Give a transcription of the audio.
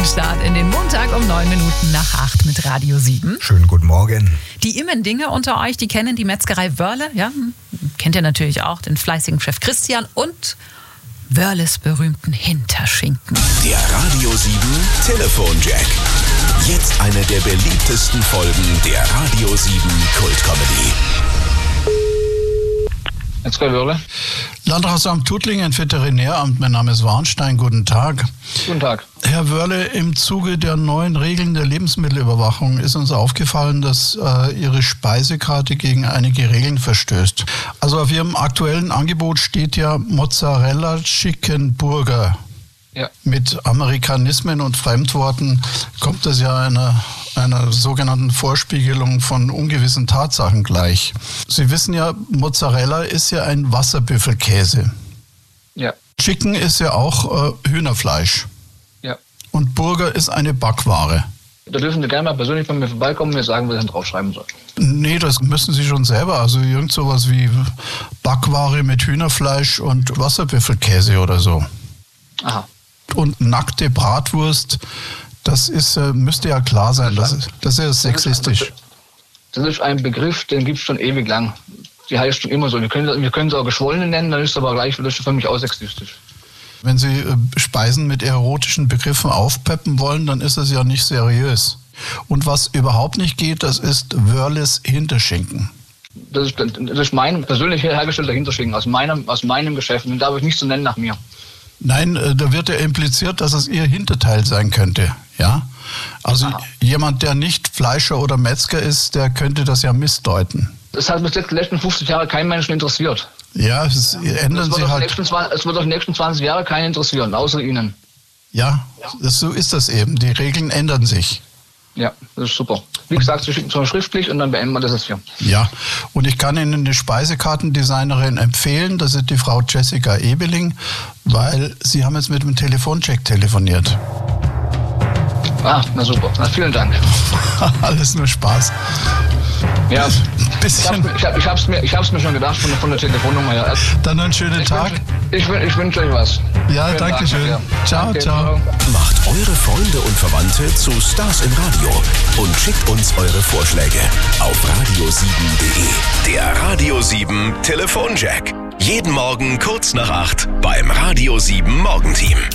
Wochenstart in den Montag um 7:09 mit Radio 7. Schönen guten Morgen. Die Immendinger unter euch, die kennen die Metzgerei Wörle, ja? Kennt ihr natürlich auch, den fleißigen Chef Christian und Wörles berühmten Hinterschinken. Der Radio 7 Telefonjack. Jetzt eine der beliebtesten Folgen der Radio 7 Kultcomedy. Metzgerei Wörle. Landratsamt Tuttlingen, Veterinäramt, mein Name ist Warnstein, guten Tag. Guten Tag. Herr Wörle, im Zuge der neuen Regeln der Lebensmittelüberwachung ist uns aufgefallen, dass Ihre Speisekarte gegen einige Regeln verstößt. Also auf Ihrem aktuellen Angebot steht ja Mozzarella Chicken Burger. Ja. Mit Amerikanismen und Fremdworten kommt das ja einer sogenannten Vorspiegelung von ungewissen Tatsachen gleich. Sie wissen ja, Mozzarella ist ja ein Wasserbüffelkäse. Ja. Chicken ist ja auch Hühnerfleisch. Ja. Und Burger ist eine Backware. Da dürfen Sie gerne mal persönlich bei mir vorbeikommen und mir sagen, was ich dann draufschreiben soll. Nee, das müssen Sie schon selber. Also irgend sowas wie Backware mit Hühnerfleisch und Wasserbüffelkäse oder so. Aha. Und nackte Bratwurst, das ist, müsste ja klar sein. Das ist ja sexistisch. Das ist ein Begriff, den gibt es schon ewig lang. Die heißt schon immer so. Wir können es auch Geschwollene nennen, dann ist es aber gleich, das ist für mich auch sexistisch. Wenn Sie Speisen mit erotischen Begriffen aufpeppen wollen, dann ist das ja nicht seriös. Und was überhaupt nicht geht, das ist Wörles Hinterschinken. Das ist mein persönlich hergestellter Hinterschinken aus meinem Geschäft. Den darf ich nicht so nennen nach mir. Nein, da wird ja impliziert, dass es Ihr Hinterteil sein könnte. Ja? Also jemand, der nicht Fleischer oder Metzger ist, der könnte das ja missdeuten. Das hat bis jetzt die letzten 50 Jahre keinen Menschen interessiert. Ja, es ändern sich halt. Es wird auch die nächsten 20 Jahre keinen interessieren, außer Ihnen. Ja, so ist das eben. Die Regeln ändern sich. Ja, das ist super. Wie gesagt, Sie schicken es mal schriftlich und dann beenden wir das jetzt hier. Ja, und ich kann Ihnen eine Speisekartendesignerin empfehlen. Das ist die Frau Jessica Ebeling, weil Sie haben jetzt mit dem Telefoncheck telefoniert. Ah, na super. Na, vielen Dank. Alles nur Spaß. Ja, bisschen. Ich hab's mir schon gedacht von der Telefonnummer her. Dann einen schönen Tag. Ich wünsche euch was. Ja, danke schön. Ciao, okay, ciao. Macht eure Freunde und Verwandte zu Stars im Radio und schickt uns eure Vorschläge auf radio7.de. Der Radio 7 Telefonjack. Jeden Morgen kurz nach 8 beim Radio 7 Morgenteam.